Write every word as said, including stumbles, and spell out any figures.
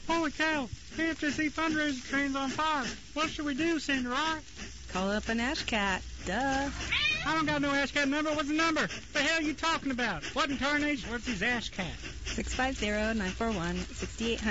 Holy cow! K F J C fundraiser train's on fire. What should we do, Cinderella? Call up an Ash Cat. Duh. I don't got no Ash Cat number. What's the number? The hell are you talking about? What in tarnation? What's his Ash Cat? six five zero, nine four one, six eight zero zero.